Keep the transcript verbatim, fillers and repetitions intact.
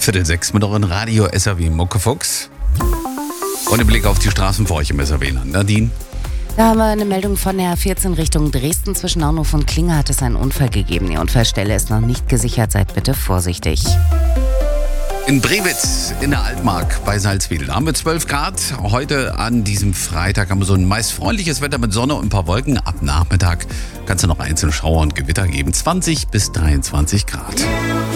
Viertel sechs mit euren Radio S R W Muckefuchs. Und ein Blick auf die Straßen für euch im S R W-Land. Nadine? Da haben wir eine Meldung von der A vierzehn Richtung Dresden. Zwischen Naunhof und Klinge hat es einen Unfall gegeben. Die Unfallstelle ist noch nicht gesichert. Seid bitte vorsichtig. In Brewitz in der Altmark bei Salzwedel. Da haben wir zwölf Grad. Heute an diesem Freitag haben wir so ein meist freundliches Wetter mit Sonne und ein paar Wolken. Ab Nachmittag kann es noch einzelne Schauer und Gewitter geben. zwanzig bis dreiundzwanzig Grad.